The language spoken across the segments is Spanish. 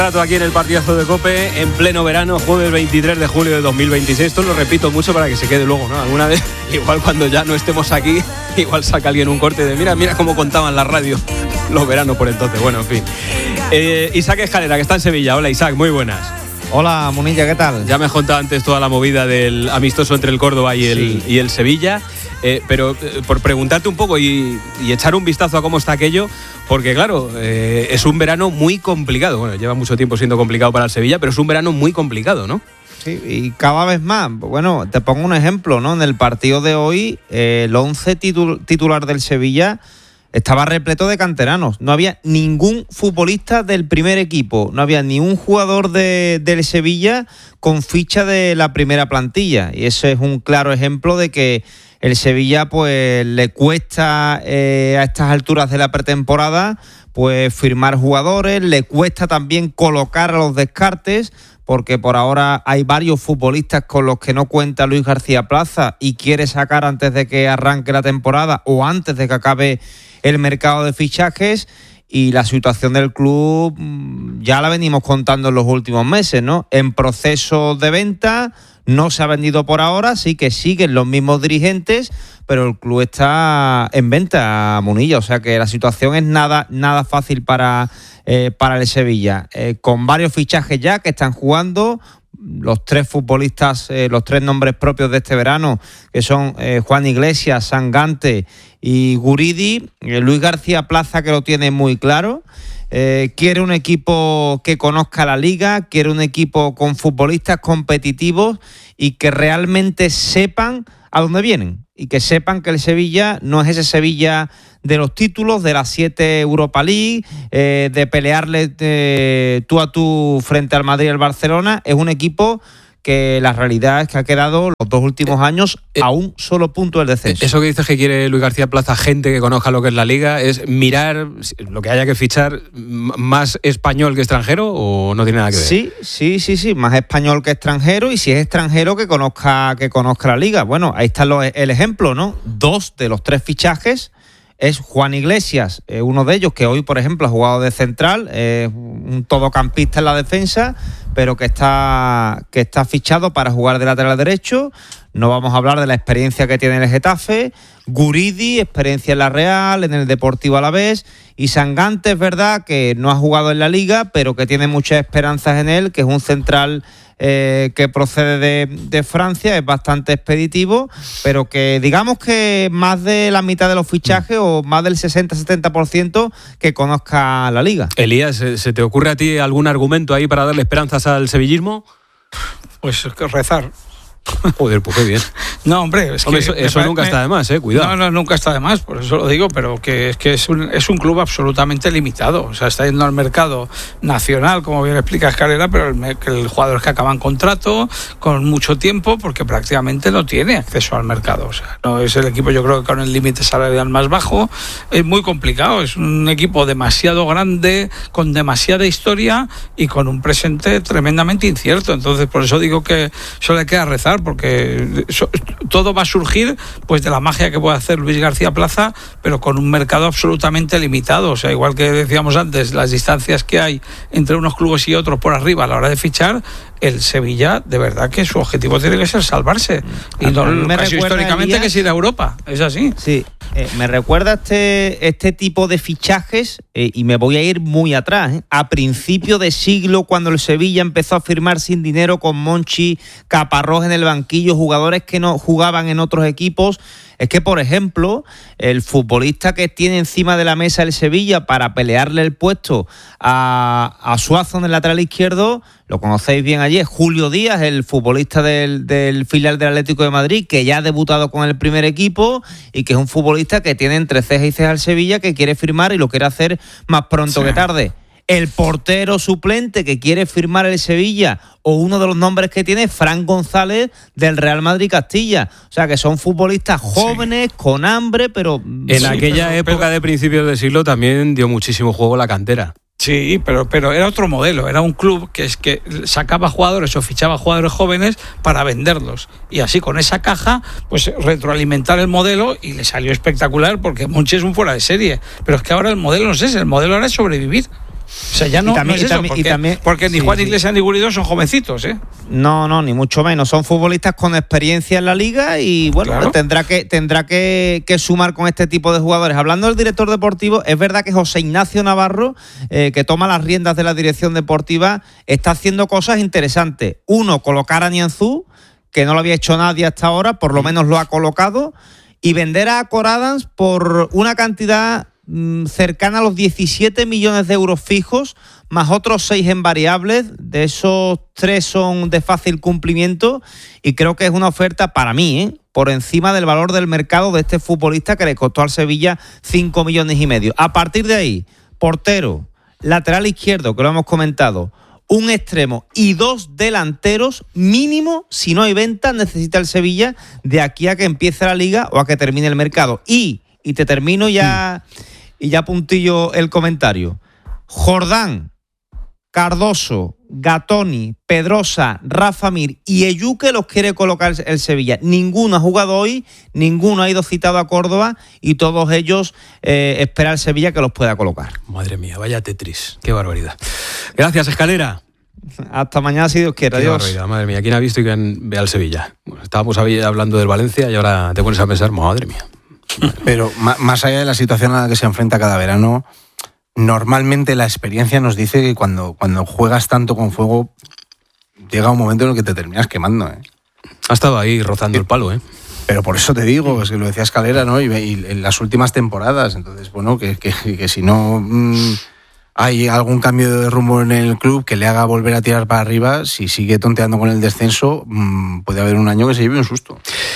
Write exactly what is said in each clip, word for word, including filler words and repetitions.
Aquí en el partidazo de COPE, en pleno verano, jueves veintitrés de julio de dos mil veintiséis. Esto lo repito mucho para que se quede luego, ¿no? Alguna vez, igual cuando ya no estemos aquí, igual saca alguien un corte de mira, mira cómo contaban la radio los veranos por entonces. Bueno, en fin. Eh, Isaac Escalera, que está en Sevilla. Hola, Isaac, muy buenas. Hola, Munilla, ¿qué tal? Ya me has contado antes toda la movida del amistoso entre el Córdoba y el, sí. y el Sevilla. Eh, pero eh, por preguntarte un poco y, y echar un vistazo a cómo está aquello, porque claro, eh, es un verano muy complicado. Bueno, lleva mucho tiempo siendo complicado para el Sevilla, pero es un verano muy complicado, ¿no? Sí, y cada vez más. Bueno, te pongo un ejemplo, ¿no? En el partido de hoy, eh, el once titul- titular del Sevilla estaba repleto de canteranos. No había ningún futbolista del primer equipo, no había ni un jugador de, del Sevilla con ficha de la primera plantilla. Y eso es un claro ejemplo de que el Sevilla pues le cuesta eh, a estas alturas de la pretemporada pues firmar jugadores, le cuesta también colocar a los descartes, porque por ahora hay varios futbolistas con los que no cuenta Luis García Plaza y quiere sacar antes de que arranque la temporada o antes de que acabe el mercado de fichajes. Y la situación del club ya la venimos contando en los últimos meses, ¿no? En proceso de venta, no se ha vendido por ahora, sí que siguen los mismos dirigentes, pero el club está en venta, Munilla. O sea que la situación es nada, nada fácil para, eh, para el Sevilla. Eh, con varios fichajes ya que están jugando, los tres futbolistas, eh, los tres nombres propios de este verano, que son eh, Juan Iglesias, Sangante y Guridi. eh, Luis García Plaza, que lo tiene muy claro, eh, quiere un equipo que conozca la liga, quiere un equipo con futbolistas competitivos y que realmente sepan a dónde vienen y que sepan que el Sevilla no es ese Sevilla de los títulos, de las siete Europa League, eh, de pelearle eh, tú a tú frente al Madrid y al Barcelona. Es un equipo que la realidad es que ha quedado los dos últimos años eh, a un solo punto del descenso. Eso que dices que quiere Luis García Plaza, gente que conozca lo que es la liga, ¿es mirar lo que haya que fichar más español que extranjero o no tiene nada que ver? Sí, sí, sí, sí, más español que extranjero, y si es extranjero que conozca, que conozca la liga. Bueno, ahí está lo, el ejemplo, ¿no? Dos de los tres fichajes es Juan Iglesias, eh, uno de ellos que hoy, por ejemplo, ha jugado de central, eh, un todocampista en la defensa, pero que está, que está fichado para jugar de lateral derecho. No vamos a hablar de la experiencia que tiene el Getafe. Guridi, experiencia en la Real, en el Deportivo Alavés. Y Sangante, es verdad que no ha jugado en la Liga, pero que tiene muchas esperanzas en él, que es un central eh, que procede de, de Francia, es bastante expeditivo, pero que digamos que más de la mitad de los fichajes o más del sesenta a setenta por ciento que conozca la Liga. Elías, ¿se te ocurre a ti algún argumento ahí para darle esperanzas al sevillismo? Pues rezar. Joder, pues qué bien. No, hombre, es hombre, que... Eso, eso me, nunca me, está de más, eh, cuidado. No, no, nunca está de más, por eso lo digo, pero que es que es un, es un club absolutamente limitado. O sea, está yendo al mercado nacional, como bien explica Escalera, pero el, el jugadores que acaban contrato con mucho tiempo, porque prácticamente no tiene acceso al mercado. O sea, no es el equipo, yo creo que con el límite salarial más bajo, es muy complicado. Es un equipo demasiado grande, con demasiada historia y con un presente tremendamente incierto. Entonces, por eso digo que solo le queda rezar, porque todo va a surgir pues de la magia que puede hacer Luis García Plaza, pero con un mercado absolutamente limitado. O sea, igual que decíamos antes, las distancias que hay entre unos clubes y otros por arriba a la hora de fichar, el Sevilla, de verdad que su objetivo tiene que ser salvarse. Y no, me casi históricamente Elías, que es ir a Europa. Es así. Sí, eh, me recuerda este, este tipo de fichajes, eh, y me voy a ir muy atrás, ¿eh? A principio de siglo, cuando el Sevilla empezó a firmar sin dinero con Monchi, Caparrós en el banquillo, jugadores que no jugaban en otros equipos. Es que, por ejemplo, el futbolista que tiene encima de la mesa el Sevilla para pelearle el puesto a, a Suazo en el lateral izquierdo, lo conocéis bien allí, es Julio Díaz, el futbolista del, del filial del Atlético de Madrid, que ya ha debutado con el primer equipo y que es un futbolista que tiene entre ceja y ceja al Sevilla, que quiere firmar y lo quiere hacer más pronto sí. que tarde. El portero suplente que quiere firmar el Sevilla, o uno de los nombres que tiene, Fran González del Real Madrid Castilla. O sea, que son futbolistas jóvenes, sí. con hambre, pero... En sí, aquella pero, época pero... de principios del siglo también dio muchísimo juego la cantera. Sí, pero, pero era otro modelo, era un club que es que sacaba jugadores o fichaba jugadores jóvenes para venderlos. Y así con esa caja, pues retroalimentar el modelo, y le salió espectacular porque Monchi es un fuera de serie. Pero es que ahora el modelo no es ese, el modelo ahora es sobrevivir. O sea, ya no, Y también- no es y eso, también- y porque, también- porque ni sí, Juan sí. Iglesias ni Gurido son jovencitos, ¿eh? No, no, ni mucho menos. Son futbolistas con experiencia en la liga y bueno, Claro. tendrá que tendrá que, que sumar con este tipo de jugadores. Hablando del director deportivo, es verdad que José Ignacio Navarro, eh, que toma las riendas de la dirección deportiva, está haciendo cosas interesantes. Uno, colocar a Nianzú, que no lo había hecho nadie hasta ahora, por lo menos lo ha colocado, y vender a Cor Adams por una cantidad mm, cercana a los diecisiete millones de euros fijos, más otros seis en variables. De esos tres son de fácil cumplimiento y creo que es una oferta para mí, ¿eh? por encima del valor del mercado de este futbolista que le costó al Sevilla cinco millones y medio. A partir de ahí, portero, lateral izquierdo, que lo hemos comentado, un extremo y dos delanteros mínimo. Si no hay venta, necesita el Sevilla de aquí a que empiece la liga o a que termine el mercado. Y, y te termino ya, y ya puntillo el comentario. Jordán, Cardoso, Gatoni, Pedrosa, Rafa Mir y Eyuque los quiere colocar el Sevilla. Ninguno ha jugado hoy, ninguno ha ido citado a Córdoba y todos ellos eh, espera el Sevilla que los pueda colocar. Madre mía, vaya Tetris. Qué barbaridad. Gracias, Escalera. Hasta mañana, si Dios quiere. Qué Adiós. barbaridad, madre mía. ¿Quién ha visto y quién ve al Sevilla? Bueno, estábamos hablando del Valencia y ahora te pones a pensar, madre mía. Pero más allá de la situación a la que se enfrenta cada verano, normalmente la experiencia nos dice que cuando, cuando juegas tanto con fuego, llega un momento en el que te terminas quemando, ¿eh? Ha estado ahí rozando el palo, ¿eh? Pero por eso te digo, es que lo decía Escalera, ¿no? Y, y en las últimas temporadas, entonces, bueno, que, que, que si no mmm, hay algún cambio de rumbo en el club que le haga volver a tirar para arriba, si sigue tonteando con el descenso, mmm, puede haber un año que se lleve un susto.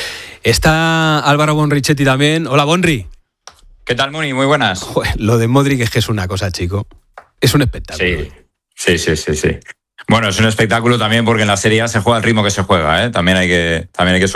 Está Álvaro Bonrichetti también. Hola, Bonri. ¿Qué tal, Muni? Muy buenas. Joder, lo de Modric es que es una cosa, chico. Es un espectáculo. Sí, sí, sí, sí, sí. Bueno, es un espectáculo también porque en la Serie A se juega al ritmo que se juega, ¿eh? También hay que, también hay que